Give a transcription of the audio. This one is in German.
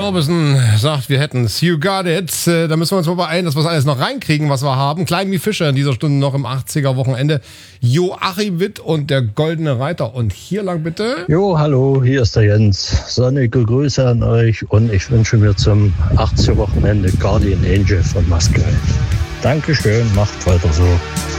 Orbison sagt, wir hätten's. You got it. Da müssen wir uns mal beeilen, dass wir das alles noch reinkriegen, was wir haben. Klein wie Fischer in dieser Stunde noch im 80er-Wochenende. Joachim Witt und der Goldene Reiter. Und hier lang bitte. Jo, hallo, hier ist der Jens. Sonnige Grüße an euch und ich wünsche mir zum 80er-Wochenende Guardian Angel von Musgrave. Dankeschön, macht weiter so.